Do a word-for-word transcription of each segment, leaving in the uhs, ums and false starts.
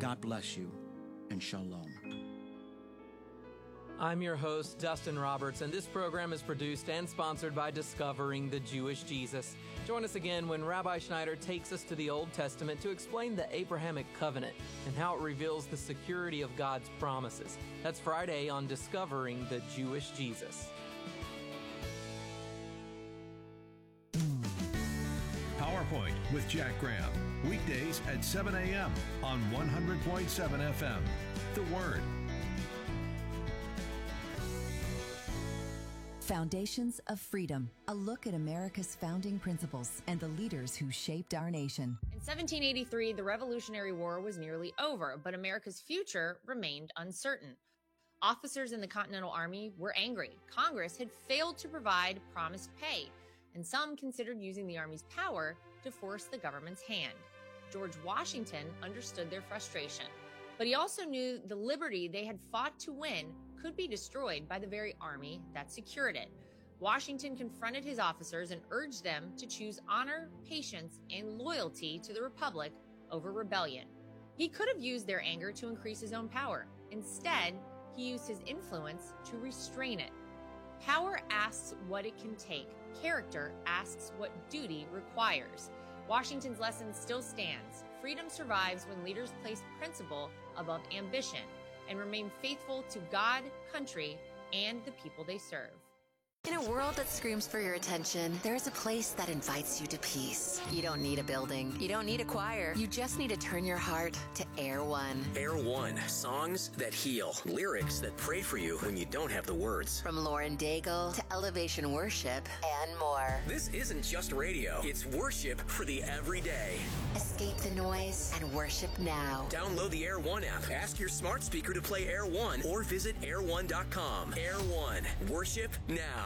God bless you, and shalom. I'm your host, Dustin Roberts, and this program is produced and sponsored by Discovering the Jewish Jesus. Join us again when Rabbi Schneider takes us to the Old Testament to explain the Abrahamic covenant and how it reveals the security of God's promises. That's Friday on Discovering the Jewish Jesus. PowerPoint with Jack Graham. Weekdays at seven a.m. on one hundred point seven F M. The Word. Foundations of Freedom, a look at America's founding principles and the leaders who shaped our nation. In seventeen eighty-three, the Revolutionary War was nearly over, but America's future remained uncertain. Officers in the Continental Army were angry. Congress had failed to provide promised pay, and some considered using the Army's power to force the government's hand. George Washington understood their frustration, but he also knew the liberty they had fought to win could be destroyed by the very army that secured it. Washington confronted his officers and urged them to choose honor, patience, and loyalty to the Republic over rebellion. He could have used their anger to increase his own power. Instead, he used his influence to restrain it. Power asks what it can take. Character asks what duty requires. Washington's lesson still stands. Freedom survives when leaders place principle above ambition and remain faithful to God, country, and the people they serve. In a world that screams for your attention, there is a place that invites you to peace. You don't need a building. You don't need a choir. You just need to turn your heart to Air One. Air One, songs that heal, lyrics that pray for you when you don't have the words. From Lauren Daigle to Elevation Worship and more. This isn't just radio. It's worship for the everyday. Escape the noise and worship now. Download the Air One app. Ask your smart speaker to play Air One or visit air one dot com. Air One, worship now.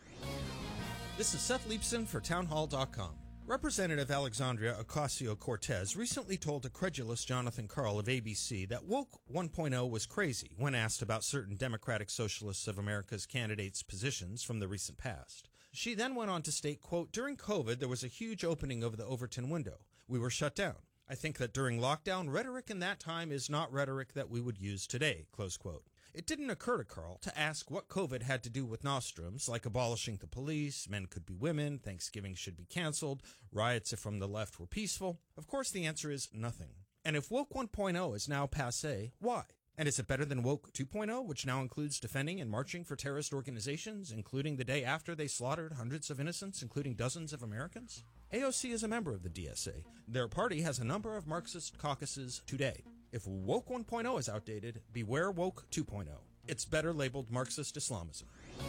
This is Seth Leibson for townhall dot com. Representative Alexandria Ocasio-Cortez recently told a credulous Jonathan Karl of A B C that Woke one point oh was crazy when asked about certain Democratic Socialists of America's candidates' positions from the recent past. She then went on to state, quote, during COVID, there was a huge opening of the Overton window. We were shut down. I think that during lockdown, rhetoric in that time is not rhetoric that we would use today, close quote. It didn't occur to Karl to ask what COVID had to do with nostrums, like abolishing the police, men could be women, Thanksgiving should be canceled, riots if from the left were peaceful. Of course, the answer is nothing. And if Woke one point oh is now passé, why? And is it better than Woke two point oh, which now includes defending and marching for terrorist organizations, including the day after they slaughtered hundreds of innocents, including dozens of Americans? A O C is a member of the D S A. Their party has a number of Marxist caucuses today. If Woke one point oh is outdated, beware Woke two point oh. It's better labeled Marxist Islamism.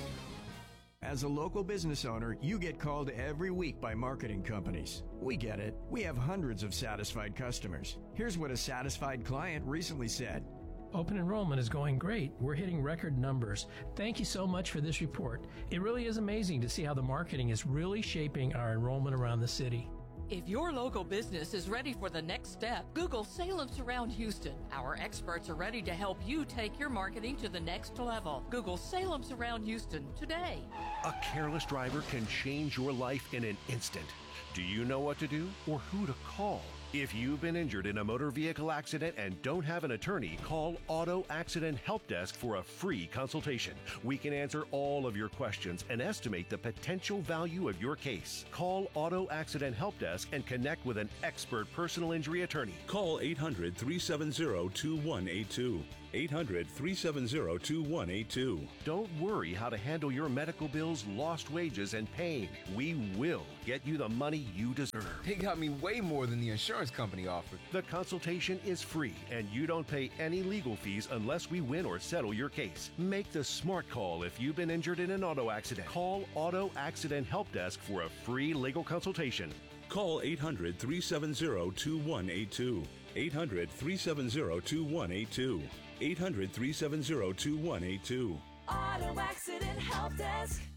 As a local business owner, you get called every week by marketing companies. We get it. We have hundreds of satisfied customers. Here's what a satisfied client recently said. Open enrollment is going great. We're hitting record numbers. Thank you so much for this report. It really is amazing to see how the marketing is really shaping our enrollment around the city. If your local business is ready for the next step, Google Salem Surround Houston. Our experts are ready to help you take your marketing to the next level. Google Salem Surround Houston today. A careless driver can change your life in an instant. Do you know what to do or who to call? If you've been injured in a motor vehicle accident and don't have an attorney, call Auto Accident Help Desk for a free consultation. We can answer all of your questions and estimate the potential value of your case. Call Auto Accident Help Desk and connect with an expert personal injury attorney. Call eight hundred, three seven zero, two one eight two. eight hundred, three seven zero, two one eight two. Don't worry how to handle your medical bills, lost wages, and pain. We will get you the money you deserve. They got me way more than the insurance company offered. The consultation is free, and you don't pay any legal fees unless we win or settle your case. Make the smart call if you've been injured in an auto accident. Call Auto Accident Help Desk for a free legal consultation. Call eight hundred, three seven zero, two one eight two. eight hundred, three seven zero, two one eight two. eight hundred, three seven zero, two one eight two. Auto Accident Help Desk.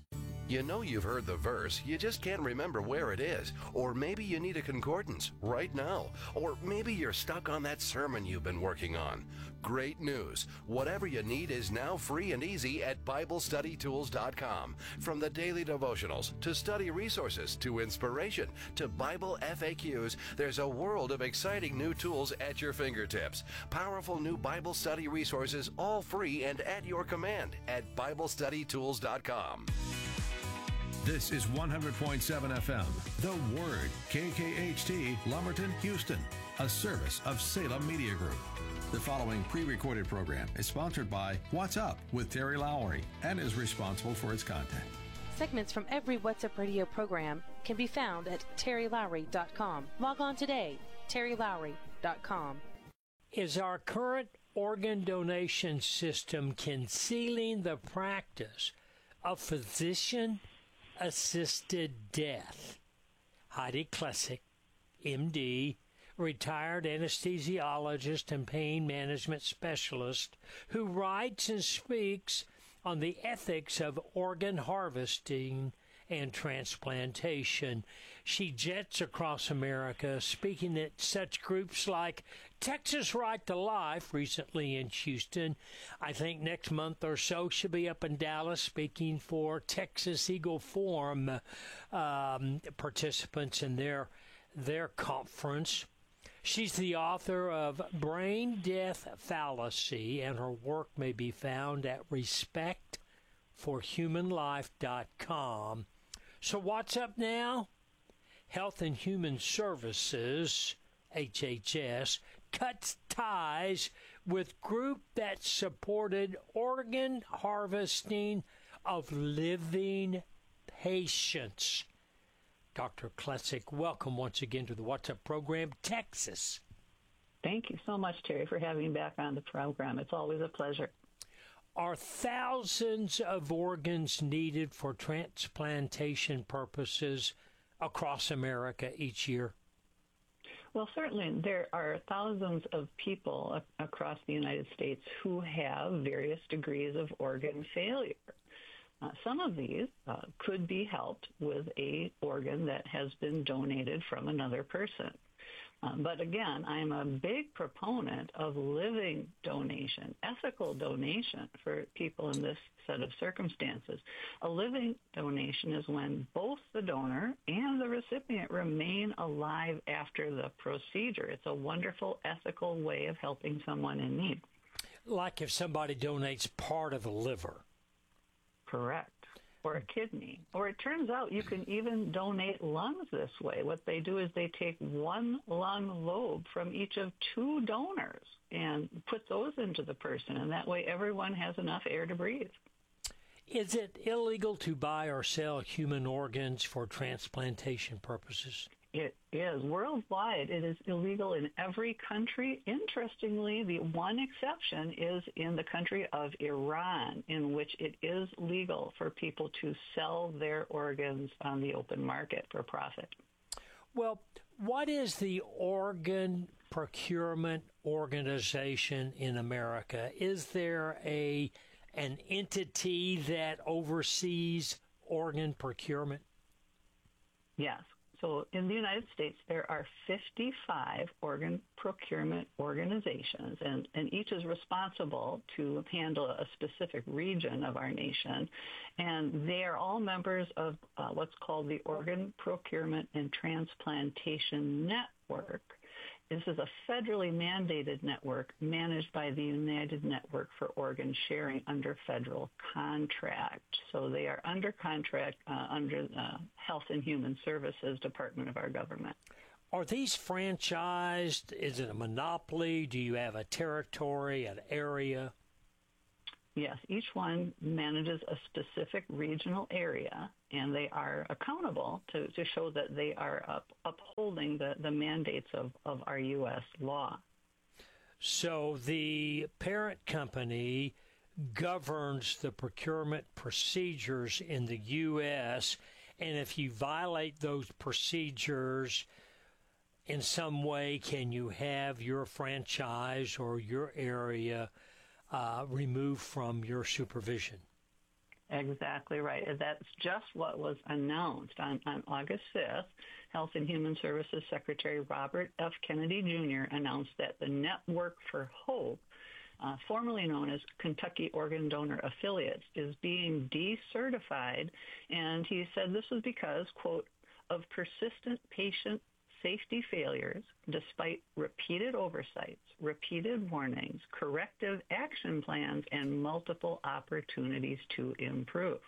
You know you've heard the verse, you just can't remember where it is. Or maybe you need a concordance right now. Or maybe you're stuck on that sermon you've been working on. Great news. Whatever you need is now free and easy at Bible Study Tools dot com. From the daily devotionals to study resources to inspiration to Bible F A Qs, there's a world of exciting new tools at your fingertips. Powerful new Bible study resources, all free and at your command at Bible Study Tools dot com. This is one hundred point seven F M, The Word, K K H T, Lumberton, Houston, a service of Salem Media Group. The following pre-recorded program is sponsored by What's Up with Terry Lowry and is responsible for its content. Segments from every What's Up radio program can be found at terry lowry dot com. Log on today, terry lowry dot com. Is our current organ donation system concealing the practice of physician-assisted death? Heidi Klesick, M D, retired anesthesiologist and pain management specialist, who writes and speaks on the ethics of organ harvesting and transplantation. She jets across America, speaking at such groups like Texas Right to Life, recently in Houston. I think next month or so she'll be up in Dallas speaking for Texas Eagle Forum um, participants in their, their conference. She's the author of Brain Death Fallacy, and her work may be found at respect for human life dot com. So what's up now? Health and Human Services, H H S, cuts ties with group that supported organ harvesting of living patients. Doctor Klesick, welcome once again to the What's Up program, Texas. Thank you so much, Terry, for having me back on the program. It's always a pleasure. Are thousands of organs needed for transplantation purposes across America each year? Well, certainly there are thousands of people across the United States who have various degrees of organ failure. Uh, some of these uh, could be helped with a organ that has been donated from another person. Um, but again, I'm a big proponent of living donation, ethical donation for people in this set of circumstances. A living donation is when both the donor and the recipient remain alive after the procedure. It's a wonderful ethical way of helping someone in need. Like if somebody donates part of a liver. Correct. Or a kidney. Or it turns out you can even donate lungs this way. What they do is they take one lung lobe from each of two donors and put those into the person, and that way everyone has enough air to breathe. Is it illegal to buy or sell human organs for transplantation purposes? It is. Worldwide, it is illegal in every country. Interestingly, the one exception is in the country of Iran, in which it is legal for people to sell their organs on the open market for profit. Well, what is the organ procurement organization in America? Is there a an entity that oversees organ procurement? Yes. So in the United States, there are fifty-five organ procurement organizations, and, and each is responsible to handle a specific region of our nation. And they are all members of uh, what's called the Organ Procurement and Transplantation Network. This is a federally mandated network managed by the United Network for Organ Sharing under federal contract. So they are under contract uh, under the Health and Human Services Department of our government. Are these franchised? Is it a monopoly? Do you have a territory, an area? Yes, each one manages a specific regional area, and they are accountable to, to show that they are up, upholding the, the mandates of, of our U S law. So the parent company governs the procurement procedures in the U S, and if you violate those procedures in some way, can you have your franchise or your area Uh, removed from your supervision? Exactly right. That's just what was announced on, on August fifth. Health and Human Services Secretary Robert F. Kennedy Junior announced that the Network for Hope, uh, formerly known as Kentucky Organ Donor Affiliates, is being decertified. And he said this was because, quote, of persistent patient safety failures despite repeated oversights, repeated warnings, corrective action plans, and multiple opportunities to improve.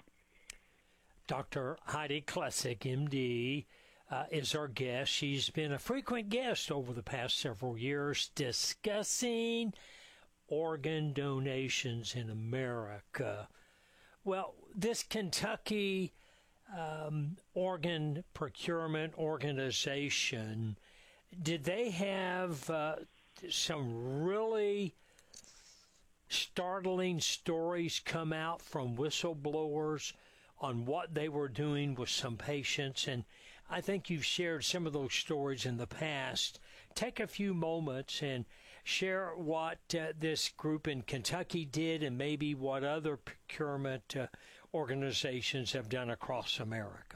Doctor Heidi Klessig, M D, uh, is our guest. She's been a frequent guest over the past several years discussing organ donations in America. Well, this Kentucky Um, organ procurement organization, did they have uh, some really startling stories come out from whistleblowers on what they were doing with some patients? And I think you've shared some of those stories in the past. Take a few moments and share what uh, this group in Kentucky did and maybe what other procurement uh, organizations have done across America.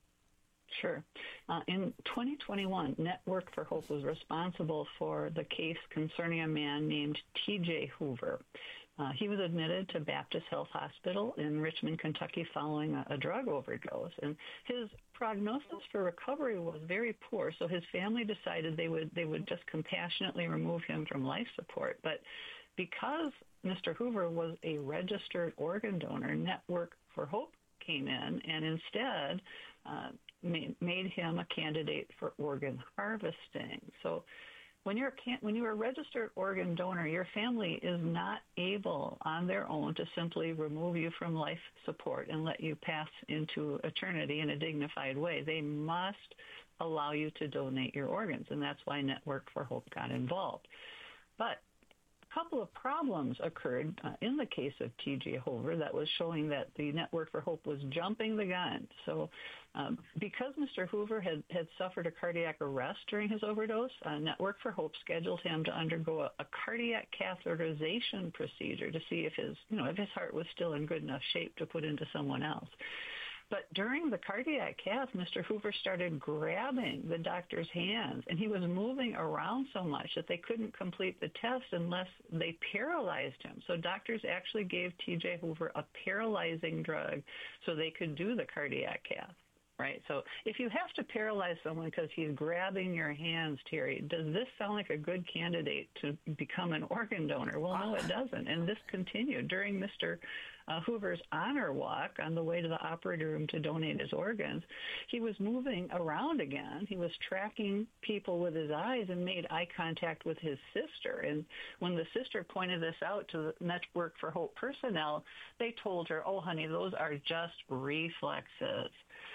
Sure. Uh, in twenty twenty-one, Network for Hope was responsible for the case concerning a man named T J Hoover. Uh, he was admitted to Baptist Health Hospital in Richmond, Kentucky following a, a drug overdose. And his prognosis for recovery was very poor, so his family decided they would they would just compassionately remove him from life support. But because Mister Hoover was a registered organ donor, Network for Hope came in and instead uh, made, made him a candidate for organ harvesting. So when you're a, when you're a registered organ donor, your family is not able on their own to simply remove you from life support and let you pass into eternity in a dignified way. They must allow you to donate your organs, and that's why Network for Hope got involved. But couple of problems occurred uh, in the case of T J Hoover that was showing that the Network for Hope was jumping the gun. So um, because Mister Hoover had, had suffered a cardiac arrest during his overdose, uh, Network for Hope scheduled him to undergo a, a cardiac catheterization procedure to see if his, you know, if his heart was still in good enough shape to put into someone else. But during the cardiac cath, Mister Hoover started grabbing the doctor's hands, and he was moving around so much that they couldn't complete the test unless they paralyzed him. So doctors actually gave T J Hoover a paralyzing drug so they could do the cardiac cath. Right. So if you have to paralyze someone because he's grabbing your hands, Terry, does this sound like a good candidate to become an organ donor? Well, no, it doesn't. And this continued during Mister Uh, Hoover's honor walk on the way to the operating room to donate his organs. He was moving around again. He was tracking people with his eyes and made eye contact with his sister. And when the sister pointed this out to the Network for Hope personnel, they told her, oh, honey, those are just reflexes.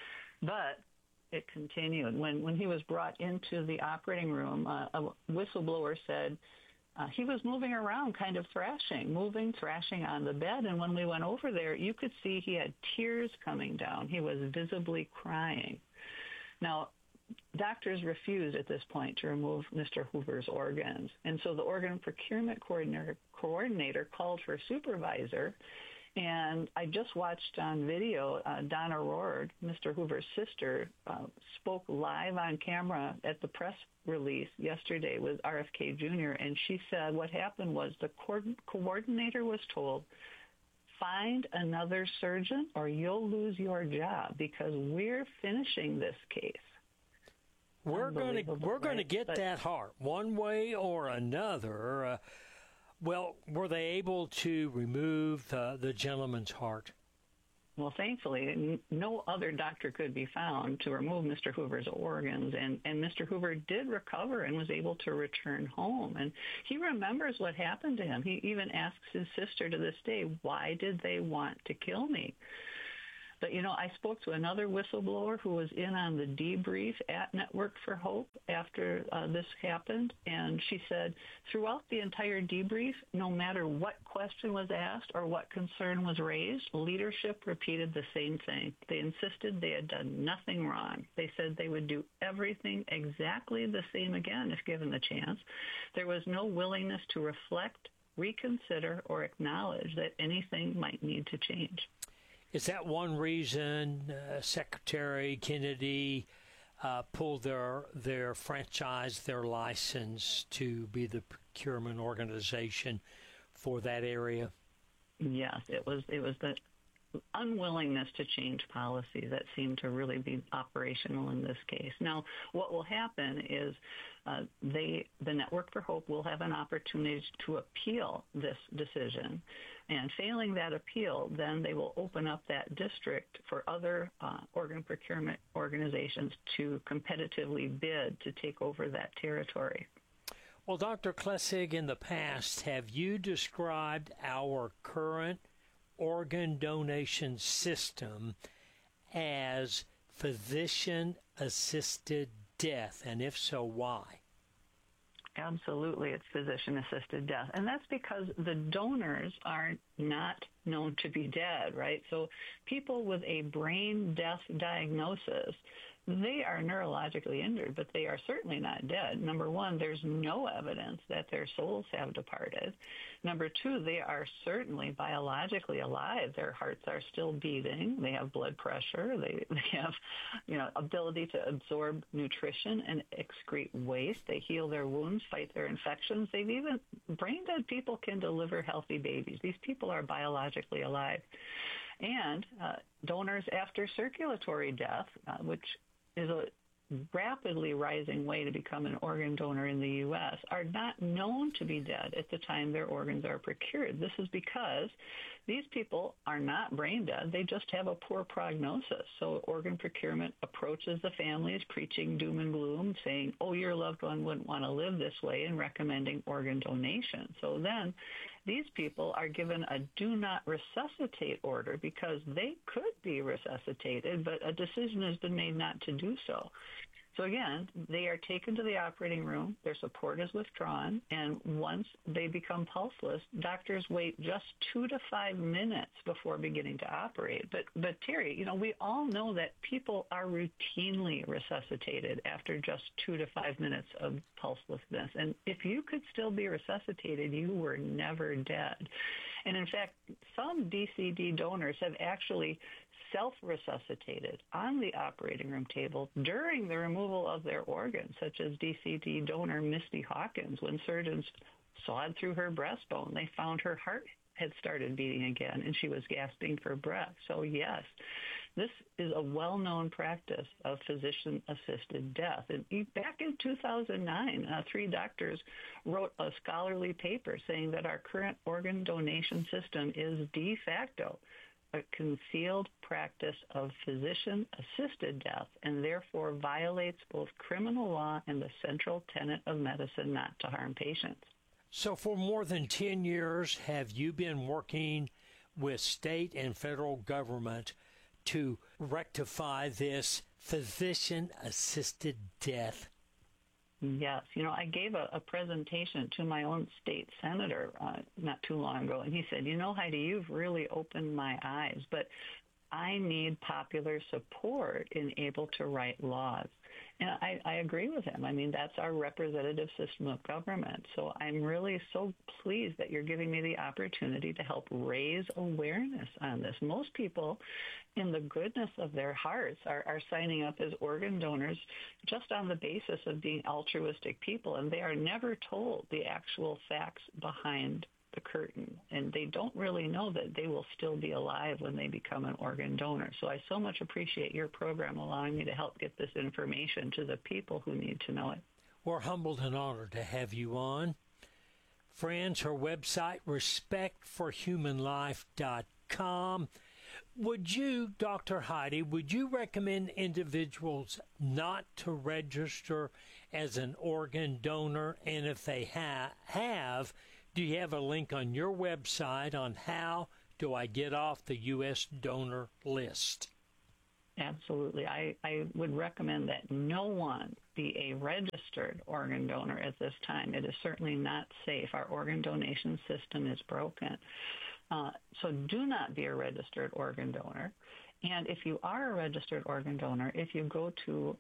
But it continued. When when he was brought into the operating room, uh, a whistleblower said uh, he was moving around, kind of thrashing, moving, thrashing on the bed. And when we went over there, you could see he had tears coming down. He was visibly crying. Now, doctors refused at this point to remove Mister Hoover's organs. And so the organ procurement coordinator, coordinator called for a supervisor. And I just watched on video, uh, Donna Roard, Mister Hoover's sister, uh, spoke live on camera at the press release yesterday with R F K Junior, and she said what happened was the co- coordinator was told, find another surgeon or you'll lose your job because we're finishing this case. We're going to we're going to get but, that heart one way or another. Uh, Well, were they able to remove the, the gentleman's heart? Well, thankfully, no other doctor could be found to remove Mister Hoover's organs, and, and Mister Hoover did recover and was able to return home. And he remembers what happened to him. He even asks his sister to this day, why did they want to kill me? But, you know, I spoke to another whistleblower who was in on the debrief at Network for Hope after uh, this happened, and she said throughout the entire debrief, no matter what question was asked or what concern was raised, leadership repeated the same thing. They insisted they had done nothing wrong. They said they would do everything exactly the same again if given the chance. There was no willingness to reflect, reconsider, or acknowledge that anything might need to change. Is that one reason uh, Secretary Kennedy uh, pulled their their franchise, their license to be the procurement organization for that area? Yes, it was. It was the unwillingness to change policy that seemed to really be operational in this case. Now, what will happen is uh, they, the Network for Hope will have an opportunity to appeal this decision, and failing that appeal, then they will open up that district for other uh, organ procurement organizations to competitively bid to take over that territory. Well, Doctor Klessig, in the past, have you described our current organ donation system as physician-assisted death, and if so, why? Absolutely, it's physician-assisted death. And that's because the donors are not known to be dead, right? So people with a brain death diagnosis, they are neurologically injured, but they are certainly not dead. Number one, there's no evidence that their souls have departed. Number two, they are certainly biologically alive. Their hearts are still beating. They have blood pressure. They, they have, you know, ability to absorb nutrition and excrete waste. They heal their wounds, fight their infections. They've even, brain dead people can deliver healthy babies. These people are biologically alive. And uh, donors after circulatory death, uh, which is a rapidly rising way to become an organ donor in the U S, are not known to be dead at the time their organs are procured. This is because these people are not brain dead. They just have a poor prognosis. So organ procurement approaches the families preaching doom and gloom, saying, oh, your loved one wouldn't want to live this way, and recommending organ donation. So then these people are given a do not resuscitate order because they could be resuscitated, but a decision has been made not to do so. So again, they are taken to the operating room, their support is withdrawn, and once they become pulseless, doctors wait just two to five minutes before beginning to operate. But, but Terry, you know, we all know that people are routinely resuscitated after just two to five minutes of pulselessness. And if you could still be resuscitated, you were never dead. And in fact, some D C D donors have actually self-resuscitated on the operating room table during the removal of their organs, such as D C D donor Misty Hawkins. When surgeons sawed through her breastbone, they found her heart had started beating again, and she was gasping for breath. So yes, this is a well-known practice of physician-assisted death. And back in two thousand nine, uh, three doctors wrote a scholarly paper saying that our current organ donation system is de facto a concealed practice of physician-assisted death, and therefore violates both criminal law and the central tenet of medicine, not to harm patients. So for more than ten years, have you been working with state and federal government to rectify this physician-assisted death? Yes. You know, I gave a, a presentation to my own state senator uh, not too long ago, and he said, you know, Heidi, you've really opened my eyes, but I need popular support in able to write laws. And I, I agree with him. I mean, that's our representative system of government. So I'm really so pleased that you're giving me the opportunity to help raise awareness on this. Most people, in the goodness of their hearts, are, are signing up as organ donors just on the basis of being altruistic people, and they are never told the actual facts behind the curtain, and they don't really know that they will still be alive when they become an organ donor. So I so much appreciate your program allowing me to help get this information to the people who need to know it. We're humbled and honored to have you on. Friends, her website, respect for human life dot com. Would you, Doctor Heidi, would you recommend individuals not to register as an organ donor? And if they ha- have, do you have a link on your website on how do I get off the U S donor list? Absolutely. I, I would recommend that no one be a registered organ donor at this time. It is certainly not safe. Our organ donation system is broken. Uh, so do not be a registered organ donor. And if you are a registered organ donor, if you go to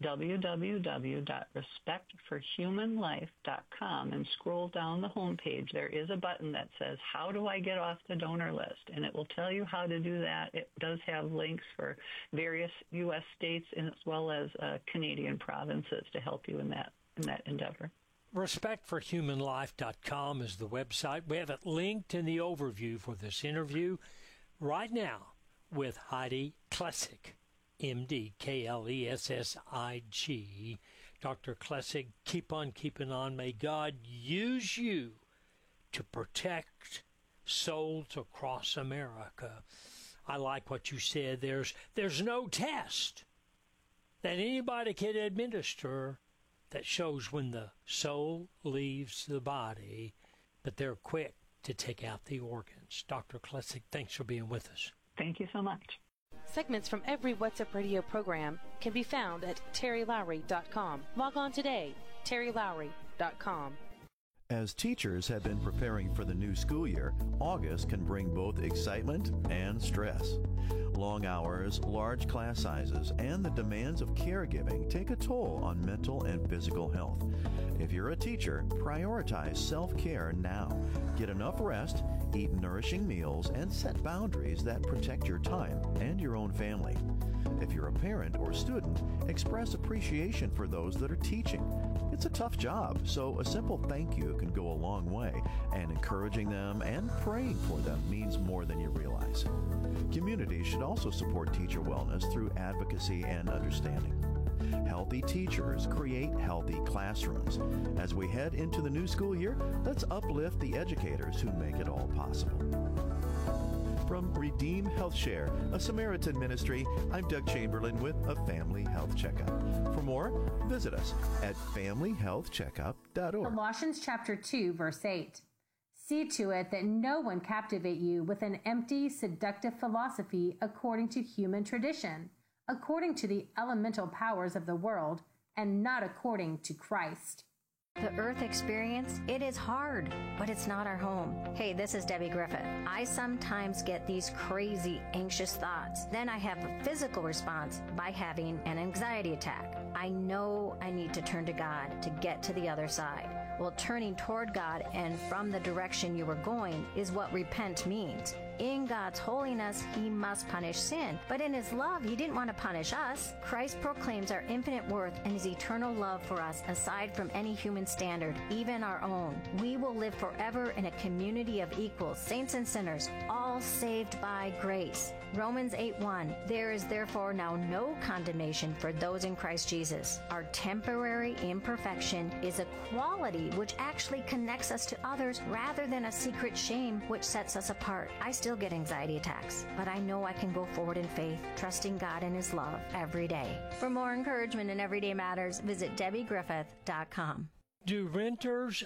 w w w dot respect for human life dot com and scroll down the homepage. There is a button that says, how do I get off the donor list? And it will tell you how to do that. It does have links for various U S states as well as uh, Canadian provinces to help you in that in that endeavor. respect for human life dot com is the website. We have it linked in the overview for this interview right now with Heidi Klessig, M D, K L E S S I G. Doctor Klessig, keep on keeping on. May God use you to protect souls across America. I like what you said. There's there's no test that anybody can administer that shows when the soul leaves the body, but they're quick to take out the organs. Doctor Klessig, thanks for being with us. Thank you so much. Segments from every What's Up Radio program can be found at terry lowry dot com. Log on today, terry lowry dot com. As teachers have been preparing for the new school year, August can bring both excitement and stress. Long hours, large class sizes, and the demands of caregiving take a toll on mental and physical health. If you're a teacher, prioritize self-care now. Get enough rest, eat nourishing meals, and set boundaries that protect your time and your own family. If you're a parent or student, express appreciation for those that are teaching. It's a tough job, so a simple thank you can go a long way, and encouraging them and praying for them means more than you realize. Communities should also support teacher wellness through advocacy and understanding. Healthy teachers create healthy classrooms. As we head into the new school year, let's uplift the educators who make it all possible. From Redeem Health Share, a Samaritan ministry, I'm Doug Chamberlain with a Family Health Checkup. For more, visit us at family health checkup dot org. Colossians chapter two, verse eight. See to it that no one captivate you with an empty, seductive philosophy according to human tradition, according to the elemental powers of the world, and not according to Christ. The Earth experience, it is hard, but it's not our home. Hey, this is Debbie Griffith. I sometimes get these crazy, anxious thoughts. Then I have a physical response by having an anxiety attack. I know I need to turn to God to get to the other side. Well, turning toward God and from the direction you were going is what repent means. In God's holiness, He must punish sin. But in His love, He didn't want to punish us. Christ proclaims our infinite worth and His eternal love for us aside from any human standard, even our own. We will live forever in a community of equals, saints and sinners, all saved by grace. Romans eight one, there is therefore now no condemnation for those in Christ Jesus. Our temporary imperfection is a quality which actually connects us to others rather than a secret shame which sets us apart. I still get anxiety attacks, but I know I can go forward in faith, trusting God and His love every day. For more encouragement in everyday matters, visit debbie griffith dot com. Do renters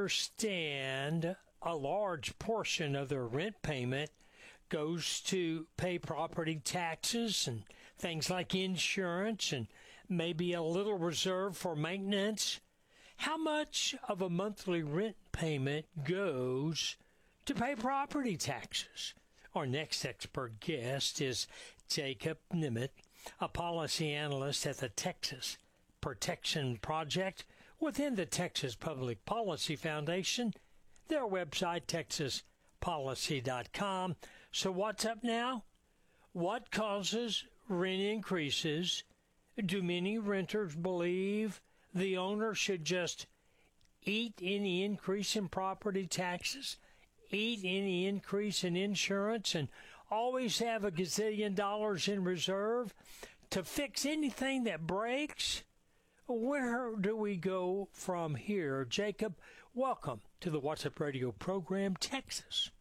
understand a large portion of their rent payment goes to pay property taxes and things like insurance and maybe a little reserve for maintenance? How much of a monthly rent payment goes to pay property taxes? Our next expert guest is Jacob Nimitz, a policy analyst at the Texas Protection Project within the Texas Public Policy Foundation. Their website, texas policy dot com. So what's up now? What causes rent increases? Do many renters believe the owner should just eat any increase in property taxes, eat any increase in insurance, and always have a gazillion dollars in reserve to fix anything that breaks? Where do we go from here? Jacob, welcome to the What's Up Radio program, Texas.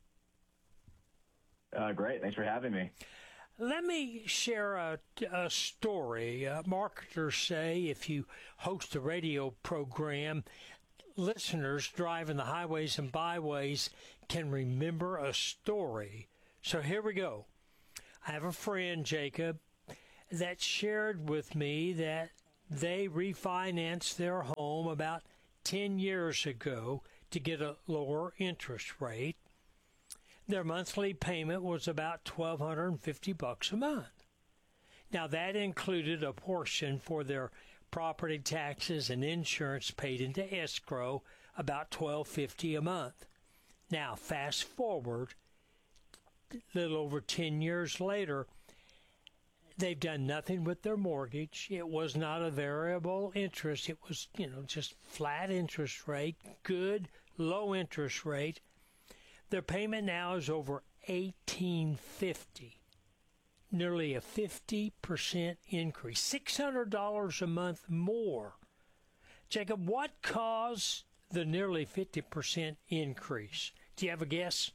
Uh, great. Thanks for having me. Let me share a, a story. Uh, marketers say if you host a radio program, listeners driving the highways and byways can remember a story. So here we go. I have a friend, Jacob, that shared with me that they refinanced their home about ten years ago to get a lower interest rate. Their monthly payment was about twelve hundred fifty bucks a month. Now that included a portion for their property taxes and insurance paid into escrow, about twelve fifty a month. Now, fast forward a little over ten years later, they've done nothing with their mortgage. It was not a variable interest. It was, you know, just flat interest rate, good, low interest rate. Their payment now is over eighteen fifty, nearly a fifty percent increase, six hundred dollars a month more. Jacob, what caused the nearly fifty percent increase? Do you have a guess?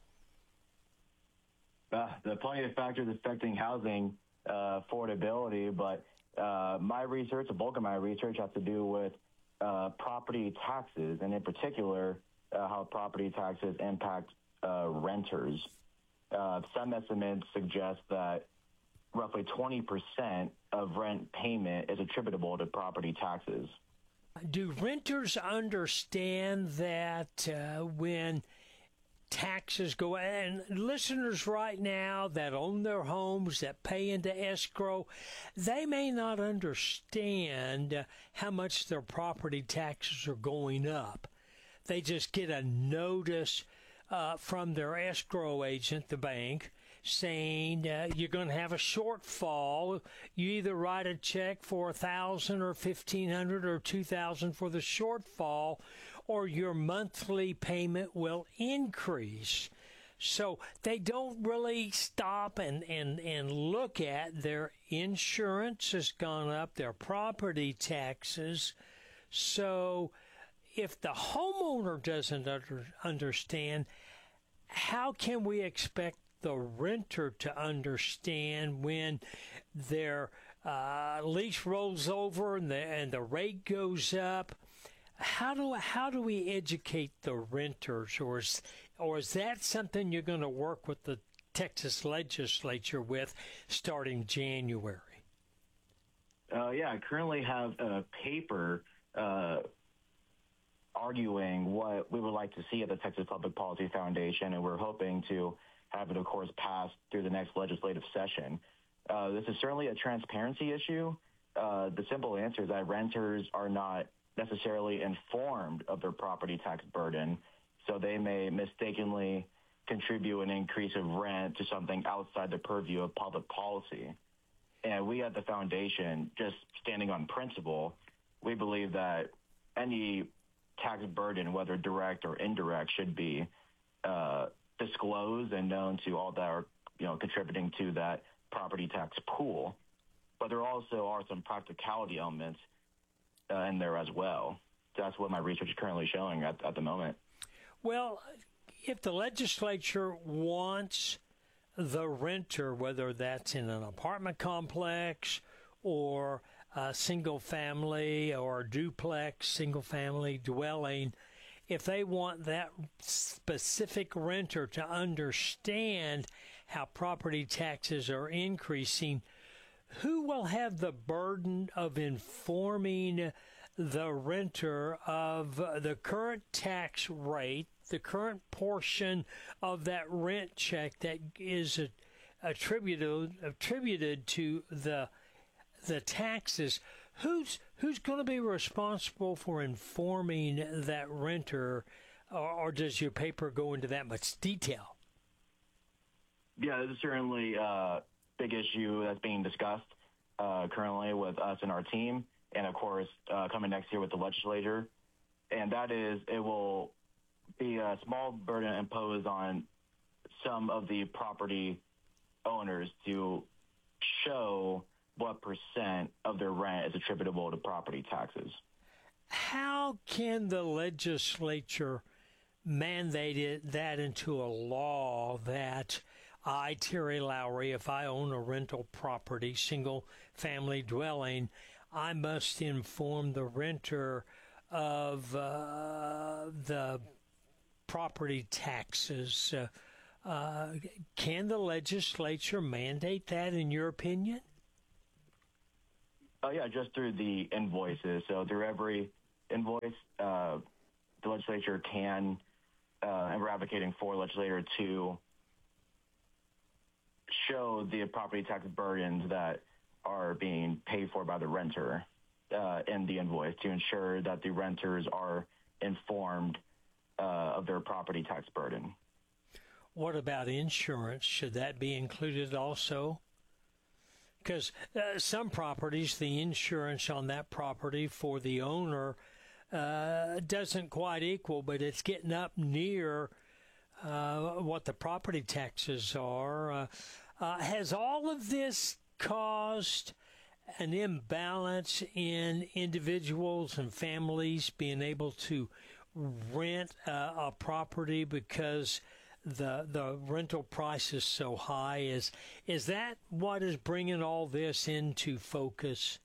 Uh, there are plenty of factors affecting housing uh, affordability, but uh, my research, the bulk of my research, has to do with uh, property taxes, and in particular, uh, how property taxes impact uh, renters. Uh, some estimates suggest that roughly twenty percent of rent payment is attributable to property taxes. Do renters understand that uh, when taxes go, and listeners right now that own their homes, that pay into escrow, they may not understand uh, how much their property taxes are going up. They just get a notice uh, from their escrow agent, the bank, saying uh, you're going to have a shortfall. You either write a check for a thousand or fifteen hundred or two thousand for the shortfall, or your monthly payment will increase. So they don't really stop and, and, and look at their insurance has gone up, their property taxes. So if the homeowner doesn't under, understand, how can we expect the renter to understand when their uh, lease rolls over and the, and the rate goes up? How do how do we educate the renters, or is, or is that something you're going to work with the Texas legislature with starting January? Uh, yeah, I currently have a paper uh, arguing what we would like to see at the Texas Public Policy Foundation, and we're hoping to have it, of course, passed through the next legislative session. Uh, this is certainly a transparency issue. Uh, the simple answer is that renters are not necessarily informed of their property tax burden, so they may mistakenly contribute an increase of rent to something outside the purview of public policy. And we at the foundation, just standing on principle, we believe that any tax burden, whether direct or indirect, should be uh, disclosed and known to all that are, you know, contributing to that property tax pool. But there also are some practicality elements Uh, in there as well. That's what my research is currently showing at, at the moment. Well, if the legislature wants the renter, whether that's in an apartment complex or a single family or a duplex single family dwelling, if they want that specific renter to understand how property taxes are increasing, who will have the burden of informing the renter of the current tax rate, the current portion of that rent check that is attributed attributed to the the taxes? Who's who's going to be responsible for informing that renter, or, or does your paper go into that much detail? Yeah, this is certainly a big issue that's being discussed uh, currently with us and our team, and of course uh, coming next year with the legislature. And that is, it will be a small burden imposed on some of the property owners to show what percent of their rent is attributable to property taxes. How can the legislature mandate it, that into a law that I, Terry Lowry, if I own a rental property, single-family dwelling, I must inform the renter of uh, the property taxes? Uh, uh, can the legislature mandate that, in your opinion? Oh, yeah, just through the invoices. So through every invoice, uh, the legislature can, uh, and we're advocating for legislator to show the property tax burdens that are being paid for by the renter. uh, in the invoice to ensure that the renters are informed uh, of their property tax burden. What about insurance? Should that be included also? Because uh, some properties, the insurance on that property for the owner uh, doesn't quite equal, but it's getting up near uh, what the property taxes are. Uh, uh, has all of this caused an imbalance in individuals and families being able to rent uh, a property because the the rental price is so high? Is is that what is bringing all this into focus?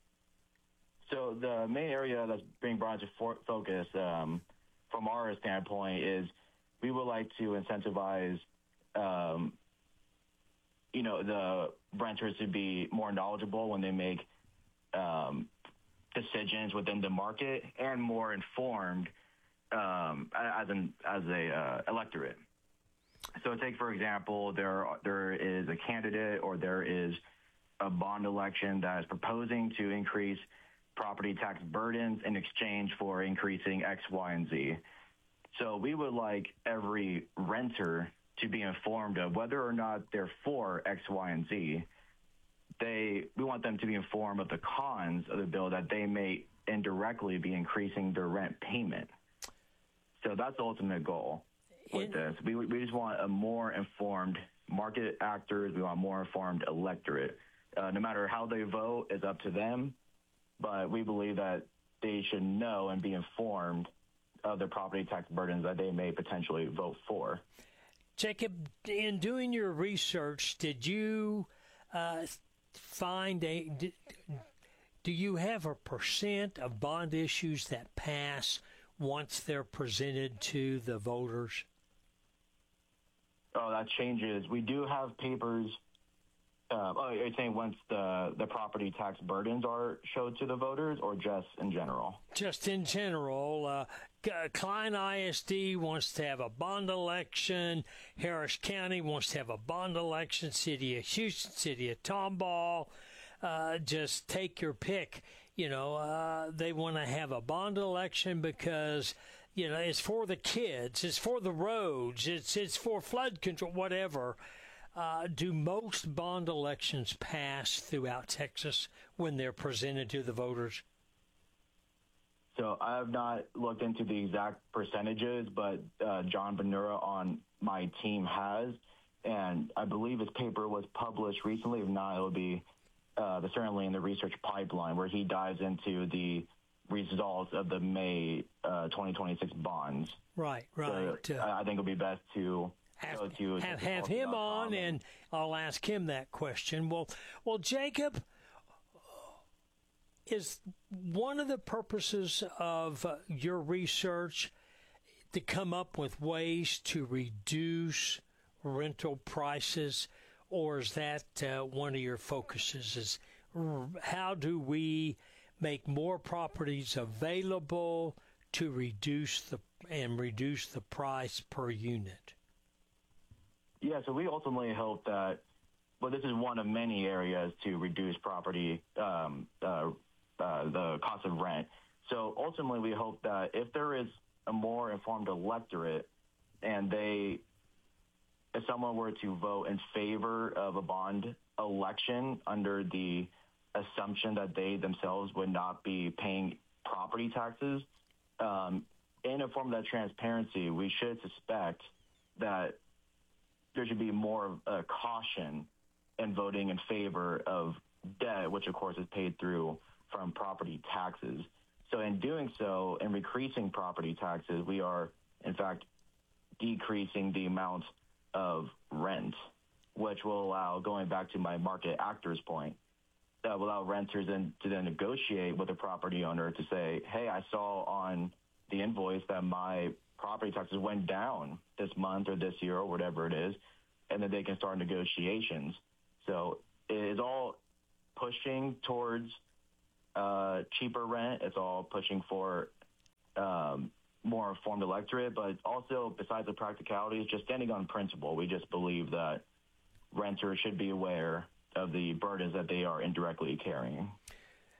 So the main area that's being brought into for- focus um, from our standpoint is we would like to incentivize, um, you know, the renters to be more knowledgeable when they make um, decisions within the market and more informed um, as an as a uh, electorate. So take, for example, there there is a candidate or there is a bond election that is proposing to increase property tax burdens in exchange for increasing X, Y, and Z. So we would like every renter to be informed of whether or not they're for X, Y, and Z. They we want them to be informed of the cons of the bill that they may indirectly be increasing their rent payment. So that's the ultimate goal with this. We we just want a more informed market actors. We want more informed electorate. Uh, no matter how they vote, it's up to them. But we believe that they should know and be informed of the property tax burdens that they may potentially vote for. Jacob, in doing your research, did you uh, find a? Did, do you have a percent of bond issues that pass once they're presented to the voters? Oh, that changes. We do have papers. Uh, oh, you're saying once the, the property tax burdens are showed to the voters, or just in general? Just in general. Uh, Klein I S D wants to have a bond election. Harris County wants to have a bond election. City of Houston, City of Tomball. Uh, just take your pick. You know, uh, they want to have a bond election because, you know, it's for the kids, it's for the roads, it's it's for flood control, whatever. Uh, do most bond elections pass throughout Texas when they're presented to the voters? So I have not looked into the exact percentages, but uh, John Benura on my team has, and I believe his paper was published recently. If not, it'll be uh, certainly in the research pipeline, where he dives into the results of the May uh, twenty twenty-six bonds. Right, right. So uh, I think it'll be best to have, to have, have him on, and I'll ask him that question. Well, well, Jacob, is one of the purposes of uh, your research to come up with ways to reduce rental prices, or is that uh, one of your focuses? Is how do we make more properties available to reduce the and reduce the price per unit? Yeah, so we ultimately hope that, well, this is one of many areas to reduce property, um, uh, uh, the cost of rent. So ultimately we hope that if there is a more informed electorate and they, if someone were to vote in favor of a bond election under the assumption that they themselves would not be paying property taxes, um, in a form of that transparency, we should suspect that there should be more uh, caution in voting in favor of debt, which of course is paid through from property taxes. So in doing so, in increasing property taxes, we are in fact decreasing the amount of rent, which will allow, going back to my market actors point, that will allow renters in, to then negotiate with the property owner to say, hey, I saw on the invoice that my property taxes went down this month or this year or whatever it is, and then they can start negotiations. So it is all pushing towards uh, cheaper rent. It's all pushing for um, more informed electorate, but also, besides the practicalities, just standing on principle. We just believe that renters should be aware of the burdens that they are indirectly carrying.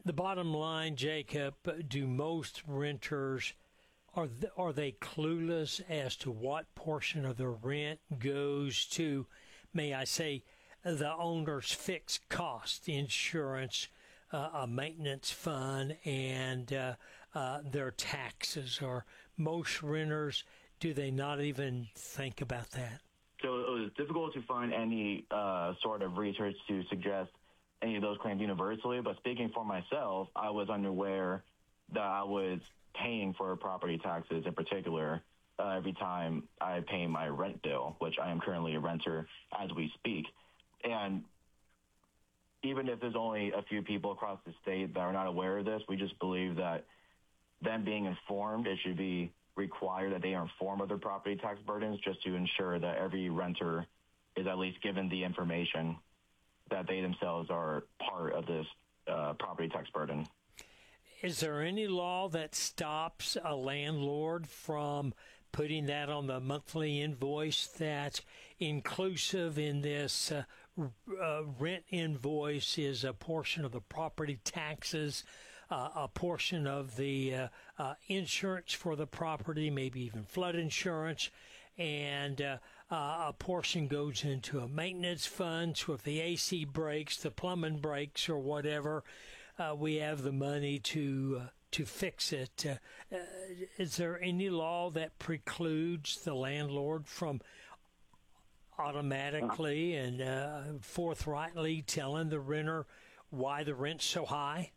the bottom line, Jacob, do most renters, are th- are they clueless as to what portion of the rent goes to, may I say, the owner's fixed cost, insurance, uh, a maintenance fund, and uh, uh, their taxes? Or most renters, do they not even think about that? So it was difficult to find any uh, sort of research to suggest any of those claims universally, but speaking for myself, I was unaware that I was paying for property taxes in particular uh, every time I pay my rent bill, which I am currently a renter as we speak. And even if there's only a few people across the state that are not aware of this, we just believe that them being informed, it should be required that they are informed of their property tax burdens, just to ensure that every renter is at least given the information that they themselves are part of this uh, property tax burden. Is there any law that stops a landlord from putting that on the monthly invoice, that inclusive in this uh, uh, rent invoice is a portion of the property taxes, uh, a portion of the uh, uh, insurance for the property, maybe even flood insurance, and uh, uh, a portion goes into a maintenance fund, so if the A C breaks, the plumbing breaks, or whatever, uh, we have the money to uh, to fix it. Uh, uh, is there any law that precludes the landlord from automatically and uh, forthrightly telling the renter why the rent's so high?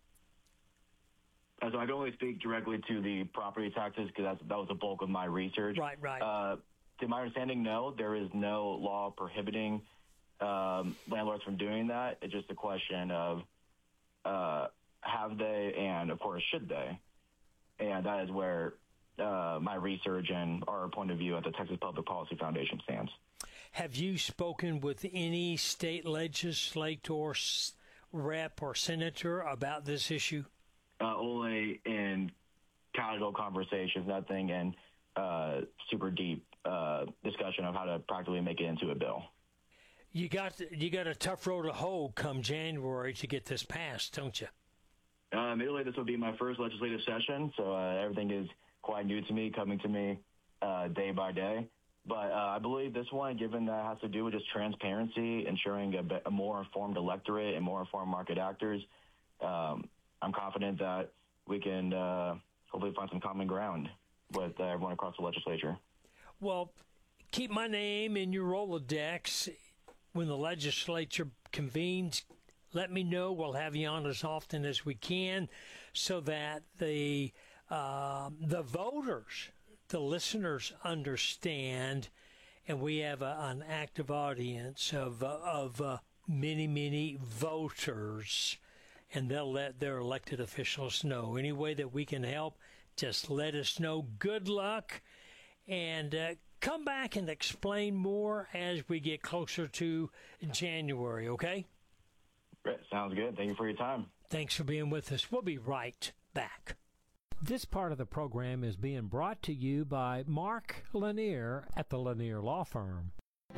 So I can only speak directly to the property taxes because that was the bulk of my research. Right, right. Uh, to my understanding, no, there is no law prohibiting um, landlords from doing that. It's just a question of uh, have they and, of course, should they? And that is where uh, my research and our point of view at the Texas Public Policy Foundation stands. Have you spoken with any state legislator, rep, or senator about this issue? Uh, only in casual conversations, nothing in uh, super deep uh, discussion of how to practically make it into a bill. You got you got a tough road to hoe come January to get this passed, don't you? Uh, admittedly, this will be my first legislative session, so uh, everything is quite new to me, coming to me uh, day by day. But uh, I believe this one, given that it has to do with just transparency, ensuring a, bit, a more informed electorate and more informed market actors, um, I'm confident that we can uh, hopefully find some common ground with uh, everyone across the legislature. Well, keep my name in your Rolodex when the legislature convenes. Let me know. We'll have you on as often as we can so that the uh, the voters, the listeners, understand, and we have a, an active audience of uh, of uh, many, many voters, and they'll let their elected officials know. Any way that we can help, just let us know. Good luck, and uh, come back and explain more as we get closer to January, okay? Great. Sounds good. Thank you for your time. Thanks for being with us. We'll be right back. This part of the program is being brought to you by Mark Lanier at the Lanier Law Firm.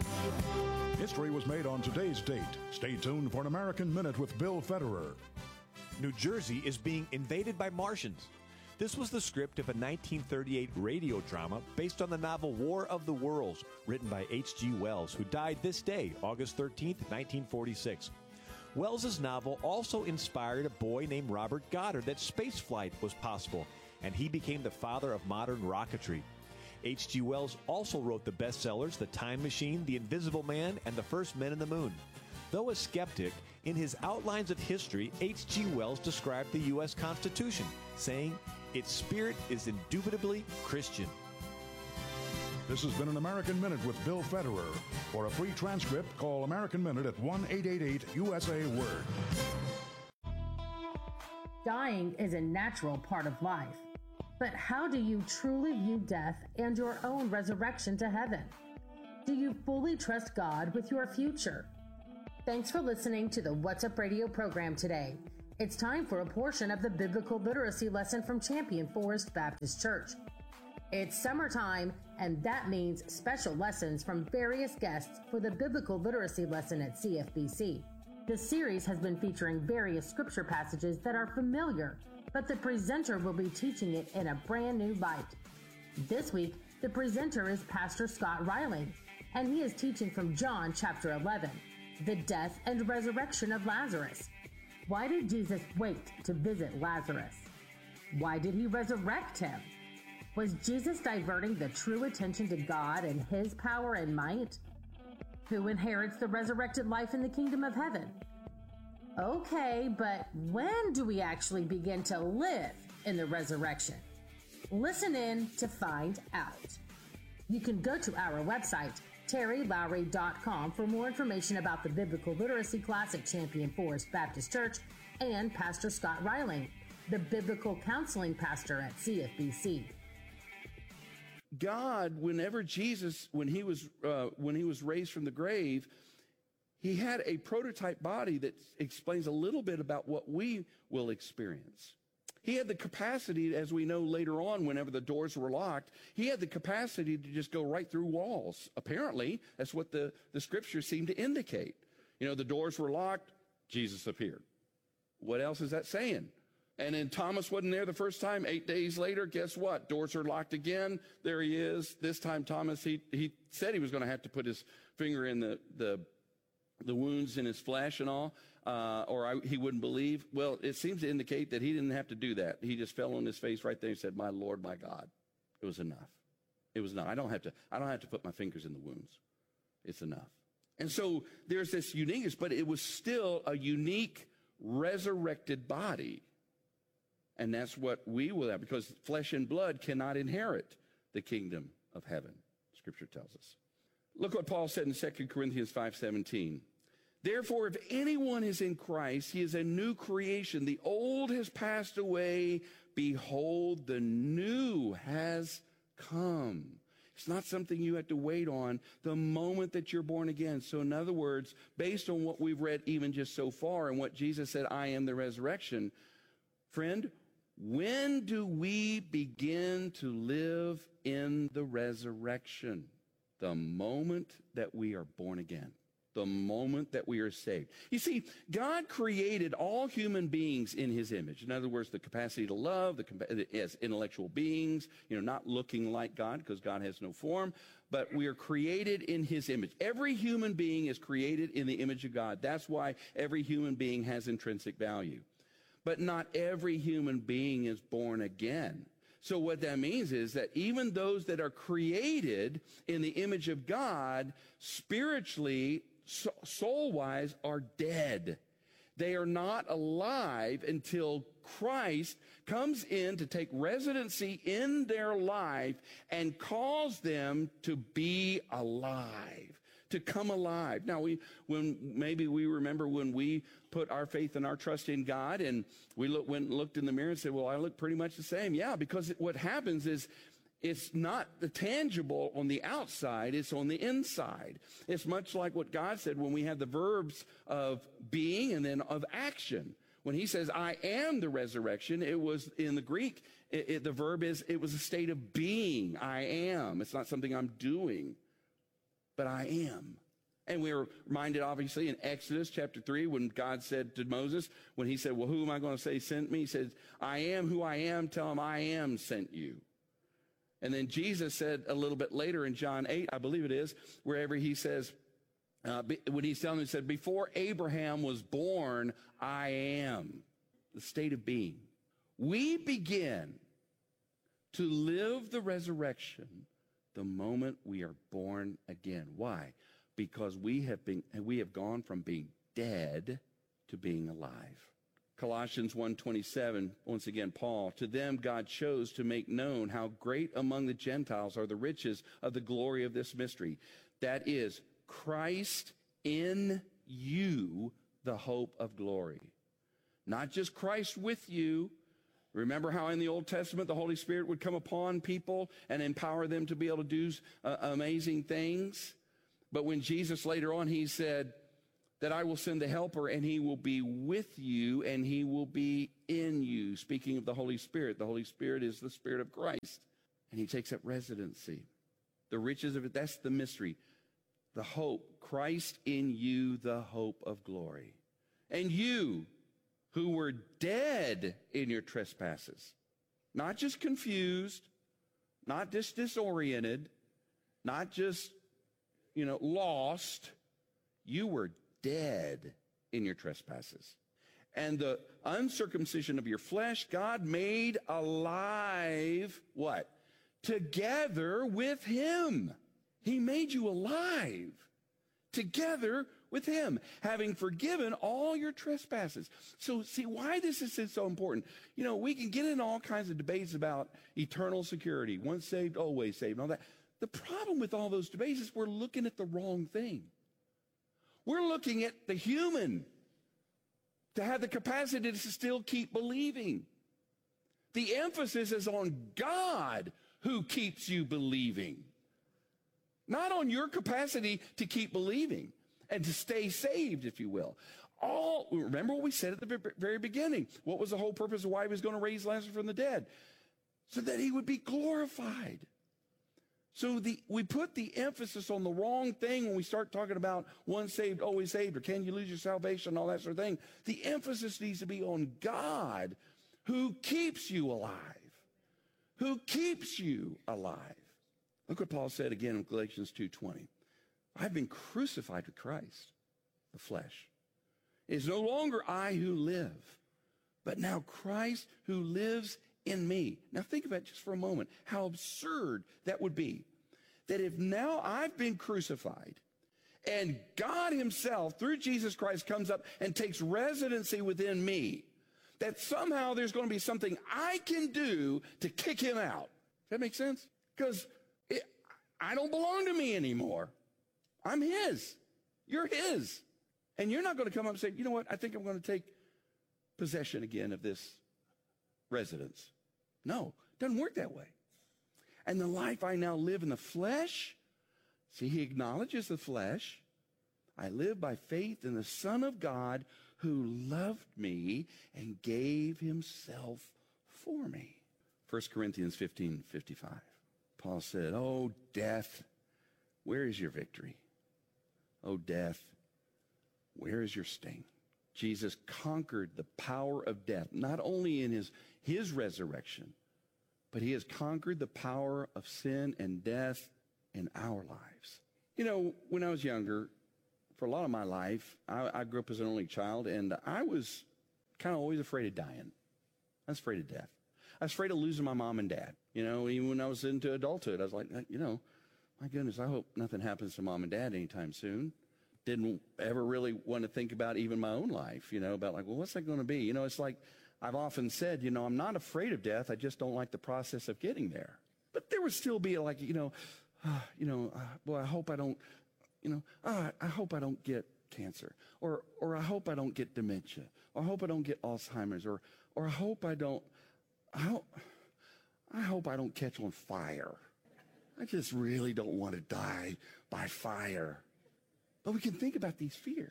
History was made on today's date. Stay tuned for an American Minute with Bill Federer. New Jersey is being invaded by Martians. This was the script of a nineteen thirty-eight radio drama based on the novel War of the Worlds, written by H G Wells, who died this day, August thirteenth, nineteen forty-six. Wells's novel also inspired a boy named Robert Goddard that spaceflight was possible, and he became the father of modern rocketry. H G Wells also wrote the bestsellers The Time Machine, The Invisible Man, and The First Men in the Moon. Though a skeptic, in his Outlines of History, H G Wells described the U S Constitution, saying, "Its spirit is indubitably Christian." This has been an American Minute with Bill Federer. For a free transcript, call American Minute at one eight eight eight U S A Word. Dying is a natural part of life. But how do you truly view death and your own resurrection to heaven? Do you fully trust God with your future? Thanks for listening to the What's Up Radio program today. It's time for a portion of the biblical literacy lesson from Champion Forest Baptist Church. It's summertime, and that means special lessons from various guests for the biblical literacy lesson at C F B C. The series has been featuring various scripture passages that are familiar, but the presenter will be teaching it in a brand new light. This week, the presenter is Pastor Scott Riley, and he is teaching from John chapter eleven, the death and resurrection of Lazarus. Why did Jesus wait to visit Lazarus? Why did he resurrect him? Was Jesus diverting the true attention to God and his power and might? Who inherits the resurrected life in the kingdom of heaven? Okay, but when do we actually begin to live in the resurrection? Listen in to find out. You can go to our website, terry lowry dot com, for more information about the Biblical Literacy Class at Champion Forest Baptist Church and Pastor Scott Riley, the Biblical Counseling Pastor at C F B C. God, whenever Jesus, when he was uh, when he was raised from the grave, he had a prototype body that explains a little bit about what we will experience. He had the capacity, as we know later on, whenever the doors were locked, he had the capacity to just go right through walls. Apparently, that's what the, the scriptures seem to indicate. You know, the doors were locked, Jesus appeared. What else is that saying? And then Thomas wasn't there the first time. Eight days later, guess what? Doors are locked again. There he is. This time, Thomas, he, he said he was going to have to put his finger in the, the, the wounds in his flesh and all, uh, or I, he wouldn't believe. Well, it seems to indicate that he didn't have to do that. He just fell on his face right there and said, "My Lord, my God." It was enough. It was enough. I don't have to, I don't have to put my fingers in the wounds. It's enough. And so there's this uniqueness, but it was still a unique resurrected body. And that's what we will have, because flesh and blood cannot inherit the kingdom of heaven, Scripture tells us. Look what Paul said in Second Corinthians five seventeen. Therefore, if anyone is in Christ, he is a new creation. The old has passed away. Behold, the new has come. It's not something you have to wait on the moment that you're born again. So in other words, based on what we've read even just so far and what Jesus said, I am the resurrection, friend, when do we begin to live in the resurrection? The moment that we are born again. The moment that we are saved. You see, God created all human beings in his image. In other words, the capacity to love, the as intellectual beings, you know, not looking like God because God has no form, but we are created in his image. Every human being is created in the image of God. That's why every human being has intrinsic value. But not every human being is born again. So what that means is that even those that are created in the image of God, spiritually, soul-wise, are dead. They are not alive until Christ comes in to take residency in their life and cause them to be alive, to come alive. Now, we, when maybe we remember when we put our faith and our trust in God, and we look, went and looked in the mirror and said, well, I look pretty much the same. Yeah, because it, what happens is it's not the tangible on the outside, it's on the inside. It's much like what God said when we have the verbs of being and then of action. When he says, I am the resurrection, it was in the Greek, it, it, the verb is, it was a state of being. I am. It's not something I'm doing, but I am. And we were reminded, obviously, in Exodus chapter three, when God said to Moses, when he said, well, who am I going to say sent me? He said, I am who I am. Tell him I am sent you. And then Jesus said a little bit later in John eight, I believe it is, wherever he says, uh, when he's telling them, he said, before Abraham was born, I am, the state of being. We begin to live the resurrection the moment we are born again. Why? Because we have been, we have gone from being dead to being alive. Colossians one twenty-seven, once again, Paul, to them God chose to make known how great among the Gentiles are the riches of the glory of this mystery. That is, Christ in you, the hope of glory. Not just Christ with you. Remember how in the Old Testament the Holy Spirit would come upon people and empower them to be able to do uh, amazing things? But when Jesus later on, he said that I will send the helper and he will be with you and he will be in you. Speaking of the Holy Spirit, the Holy Spirit is the Spirit of Christ. And he takes up residency. The riches of it, that's the mystery. The hope, Christ in you, the hope of glory. And you who were dead in your trespasses, not just confused, not just disoriented, not just, you know, lost, you were dead in your trespasses. And the uncircumcision of your flesh, God made alive, what? Together with him. He made you alive together with him, having forgiven all your trespasses. So see why this is so important. You know, we can get in all kinds of debates about eternal security, once saved, always saved, and all that. The problem with all those debates is we're looking at the wrong thing. We're looking at the human to have the capacity to still keep believing. The emphasis is on God who keeps you believing, not on your capacity to keep believing and to stay saved, if you will. All, remember what we said at the very beginning. What was the whole purpose of why he was going to raise Lazarus from the dead? So that he would be glorified. So the, we put the emphasis on the wrong thing when we start talking about once saved, always saved, or can you lose your salvation, all that sort of thing. The emphasis needs to be on God who keeps you alive, who keeps you alive. Look what Paul said again in Galatians two twenty. I've been crucified with Christ, the flesh. It is no longer I who live, but now Christ who lives in me. Now think about it just for a moment, how absurd that would be. That if now I've been crucified and God himself, through Jesus Christ, comes up and takes residency within me, that somehow there's going to be something I can do to kick him out. Does that make sense? Because I don't belong to me anymore. I'm his. You're his. And you're not going to come up and say, you know what, I think I'm going to take possession again of this residence. No, it doesn't work that way. And the life I now live in the flesh, see, he acknowledges the flesh. I live by faith in the Son of God who loved me and gave himself for me. First Corinthians fifteen fifty-five. Paul said, oh, death, where is your victory? Oh, death, where is your sting? Jesus conquered the power of death, not only in his, his resurrection, but he has conquered the power of sin and death in our lives. You know, when I was younger, for a lot of my life, I, I grew up as an only child, and I was kind of always afraid of dying. I was afraid of death. I was afraid of losing my mom and dad. You know, even when I was into adulthood, I was like, you know, my goodness, I hope nothing happens to mom and dad anytime soon. Didn't ever really want to think about even my own life, you know, about like, well, what's that going to be? You know, it's like I've often said, you know, I'm not afraid of death. I just don't like the process of getting there. But there would still be like, you know, uh, you know, uh, boy, I hope I don't, you know, uh, I hope I don't get cancer, or or I hope I don't get dementia, or I hope I don't get Alzheimer's, or or I hope I don't, I hope, I hope I don't catch on fire. I just really don't want to die by fire. But we can think about these fears.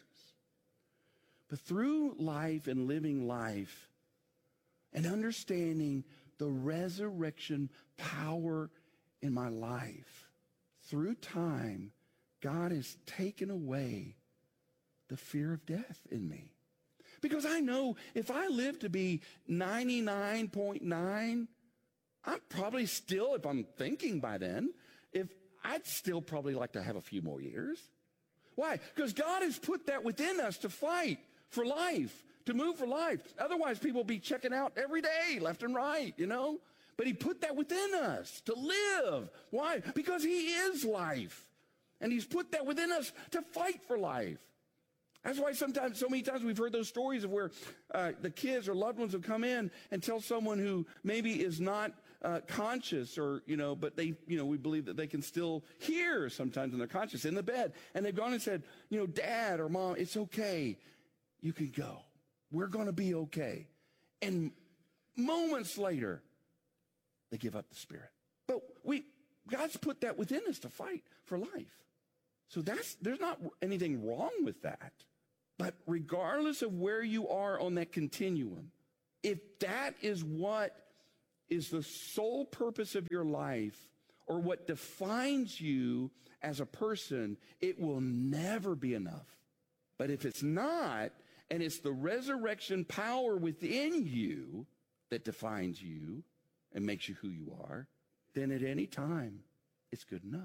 But through life and living life and understanding the resurrection power in my life, through time, God has taken away the fear of death in me. Because I know if I live to be ninety-nine point nine, I'm probably still, if I'm thinking by then, if I'd still probably like to have a few more years. Why? Because God has put that within us to fight for life, to move for life. Otherwise, people will be checking out every day, left and right, you know? But he put that within us to live. Why? Because he is life. And he's put that within us to fight for life. That's why sometimes, so many times we've heard those stories of where uh, the kids or loved ones will come in and tell someone who maybe is not uh, conscious, or, you know, but they, you know, we believe that they can still hear sometimes when they're conscious in the bed. And they've gone and said, you know, Dad or Mom, it's okay. You can go. We're going to be okay. And moments later, they give up the spirit. But we, God's put that within us to fight for life. So that's, there's not anything wrong with that. But regardless of where you are on that continuum, if that is what is the sole purpose of your life, or what defines you as a person, it will never be enough. But if it's not, and it's the resurrection power within you that defines you and makes you who you are, then at any time, it's good enough.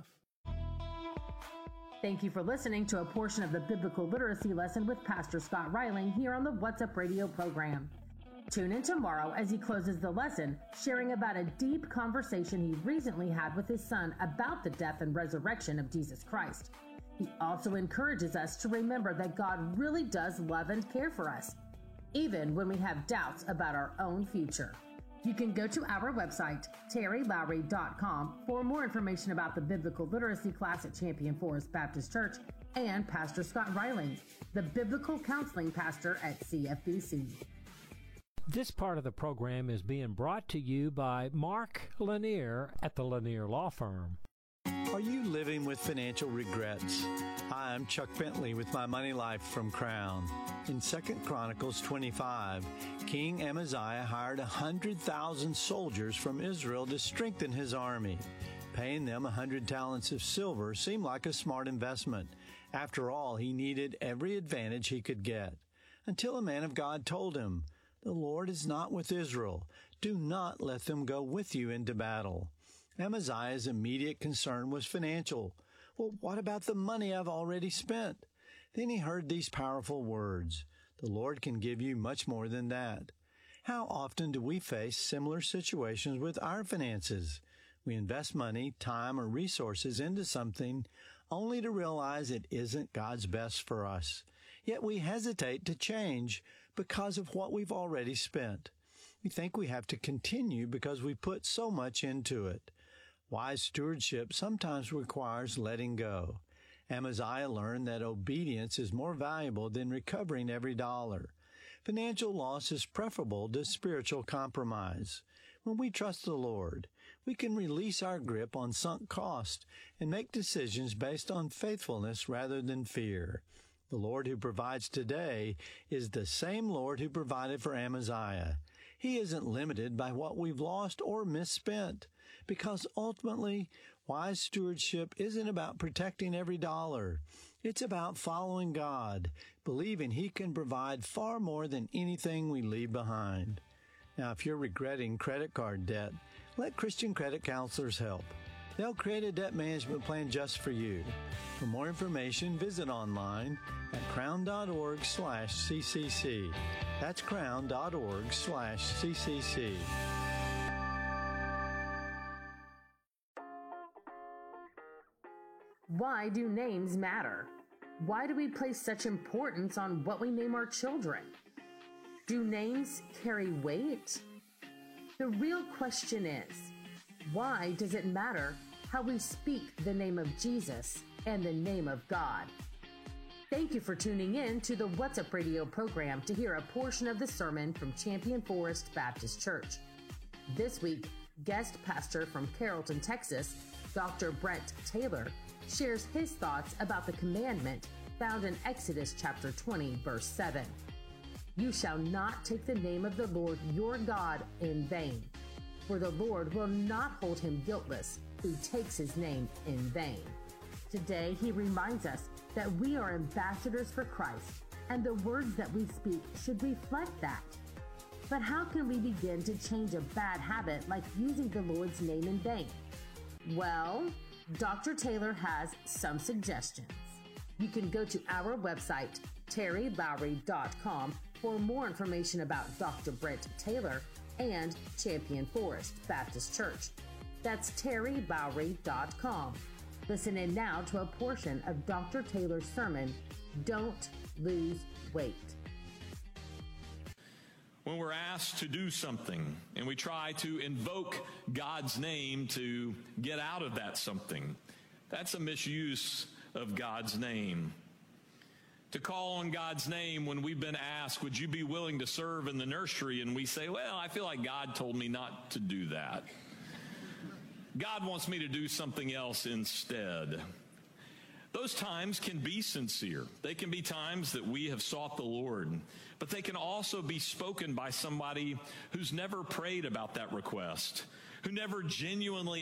Thank you for listening to a portion of the Biblical Literacy Lesson with Pastor Scott Reiling here on the What's Up Radio program. Tune in tomorrow as he closes the lesson, sharing about a deep conversation he recently had with his son about the death and resurrection of Jesus Christ. He also encourages us to remember that God really does love and care for us, even when we have doubts about our own future. You can go to our website, terry lowry dot com, for more information about the Biblical Literacy class at Champion Forest Baptist Church and Pastor Scott Reiling, the Biblical Counseling Pastor at C F B C. This part of the program is being brought to you by Mark Lanier at the Lanier Law Firm. Are you living with financial regrets? Hi, I'm Chuck Bentley with My Money Life from Crown. In Second Chronicles twenty-five, King Amaziah hired one hundred thousand soldiers from Israel to strengthen his army. Paying them one hundred talents of silver seemed like a smart investment. After all, he needed every advantage he could get. Until a man of God told him, "The Lord is not with Israel. Do not let them go with you into battle." Amaziah's immediate concern was financial. Well, what about the money I've already spent? Then he heard these powerful words. The Lord can give you much more than that. How often do we face similar situations with our finances? We invest money, time, or resources into something only to realize it isn't God's best for us. Yet we hesitate to change because of what we've already spent. We think we have to continue because we put so much into it. Wise stewardship sometimes requires letting go. Amaziah learned that obedience is more valuable than recovering every dollar. Financial loss is preferable to spiritual compromise. When we trust the Lord, we can release our grip on sunk cost and make decisions based on faithfulness rather than fear. The Lord who provides today is the same Lord who provided for Amaziah. He isn't limited by what we've lost or misspent, because ultimately, wise stewardship isn't about protecting every dollar. It's about following God, believing He can provide far more than anything we leave behind. Now, if you're regretting credit card debt, let Christian credit counselors help. They'll create a debt management plan just for you. For more information, visit online at crown.org slash ccc. That's crown.org slash ccc. Why do names matter? Why do we place such importance on what we name our children? Do names carry weight? The real question is, why does it matter how we speak the name of Jesus and the name of God? Thank you for tuning in to the What's Up Radio program to hear a portion of the sermon from Champion Forest Baptist Church. This week, guest pastor from Carrollton, Texas, Doctor Brent Taylor, shares his thoughts about the commandment found in Exodus chapter twenty, verse seven. You shall not take the name of the Lord your God in vain, for the Lord will not hold him guiltless who takes his name in vain. Today, he reminds us that we are ambassadors for Christ, and the words that we speak should reflect that. But how can we begin to change a bad habit like using the Lord's name in vain? Well, Doctor Taylor has some suggestions. You can go to our website, terry lowry dot com, for more information about Doctor Brent Taylor and Champion Forest Baptist Church. That's terry lowry dot com. Listen in now to a portion of Doctor Taylor's sermon, Don't Lose Weight. When we're asked to do something and we try to invoke God's name to get out of that something, that's a misuse of God's name. To call on God's name when we've been asked, would you be willing to serve in the nursery? And we say, well, I feel like God told me not to do that. God wants me to do something else instead. Those times can be sincere. They can be times that we have sought the Lord, but they can also be spoken by somebody who's never prayed about that request, who never genuinely